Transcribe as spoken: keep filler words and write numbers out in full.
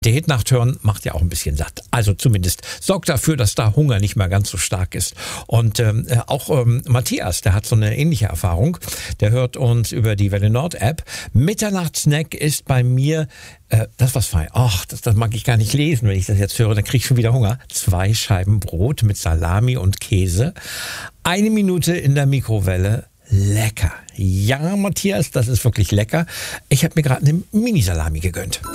Der Hit-Nacht hören macht ja auch ein bisschen satt. Also zumindest sorgt dafür, dass da Hunger nicht mehr ganz so stark ist. Und ähm, auch ähm, Matthias, der hat so eine ähnliche Erfahrung. Der hört uns über die Welle Nord App. Mitternachtssnack ist bei mir, äh, das was fein. Ach, das, das mag ich gar nicht lesen, wenn ich das jetzt höre. Dann kriege ich schon wieder Hunger. Zwei Scheiben Brot mit Salami und Käse. Eine Minute in der Mikrowelle. Lecker. Ja, Matthias, das ist wirklich lecker. Ich habe mir gerade eine Mini-Salami gegönnt.